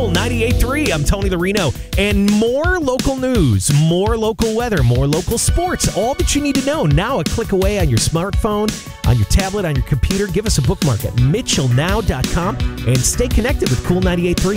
Cool 98.3. I'm Tony the Reno. And more local news, more local weather, more local sports. All that you need to know now a click away on your smartphone, on your tablet, on your computer. Give us a bookmark at mitchellnow.com and stay connected with Cool 98.3.